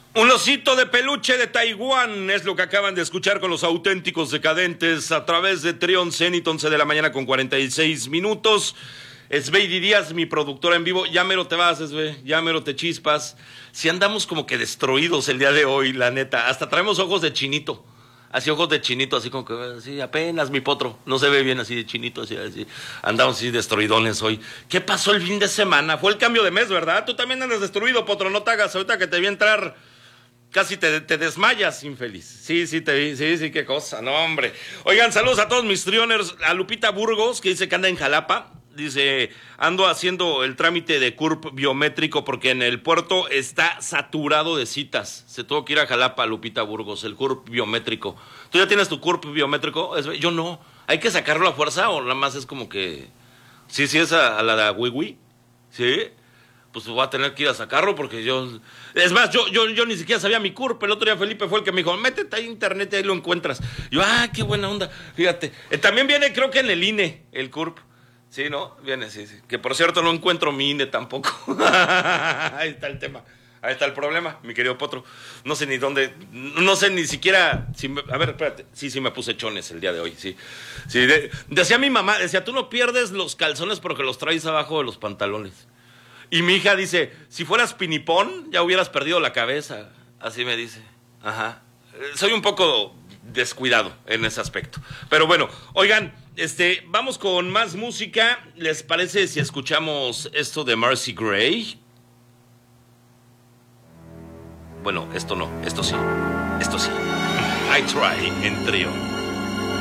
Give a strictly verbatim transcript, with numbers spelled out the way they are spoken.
Un osito de peluche de Taiwán es lo que acaban de escuchar con los auténticos decadentes a través de Trion Zenit, once de la mañana con cuarenta y seis minutos. Esbeidi Díaz, mi productora en vivo. Ya mero te vas, Esbe, ya mero te chispas. Si andamos como que destruidos el día de hoy, la neta. Hasta traemos ojos de chinito. Así ojos de chinito, así como que así apenas mi potro. No se ve bien así de chinito, así, así. Andamos así destruidones hoy. ¿Qué pasó el fin de semana? Fue el cambio de mes, ¿verdad? Tú también andas destruido, potro. No te hagas ahorita que te vi entrar. Casi te, te desmayas, infeliz. Sí, sí, te vi. Sí, sí, qué cosa. No, hombre. Oigan, saludos a todos mis trioners. A Lupita Burgos, que dice que anda en Jalapa. Dice, ando haciendo el trámite de C U R P biométrico porque en el puerto está saturado de citas. Se tuvo que ir a Jalapa, Lupita Burgos, el C U R P biométrico. ¿Tú ya tienes tu C U R P biométrico? Yo no. ¿Hay que sacarlo a fuerza o nada más es como que... Sí, sí, es a, a la de Wiwi. ¿Sí? Pues voy a tener que ir a sacarlo porque yo... Es más, yo, yo, yo ni siquiera sabía mi C U R P. El otro día Felipe fue el que me dijo, métete a internet y ahí lo encuentras. Yo, ah, qué buena onda. Fíjate. Eh, también viene, creo que en el I N E, el C U R P. Sí, ¿no? Viene, sí, sí. Que por cierto no encuentro mi I N E tampoco. Ahí está el tema. Ahí está el problema, mi querido Potro. No sé ni dónde, no sé ni siquiera... Si me, a ver, espérate. Sí, sí me puse chones el día de hoy, sí. sí de, decía mi mamá, decía, tú no pierdes los calzones porque los traes abajo de los pantalones. Y mi hija dice, si fueras pinipón, ya hubieras perdido la cabeza. Así me dice. Ajá. Soy un poco descuidado en ese aspecto. Pero bueno, oigan, este, vamos con más música. ¿Les parece si escuchamos esto de Marcy Gray? Bueno, esto no, esto sí. Esto sí. I Try en Trio.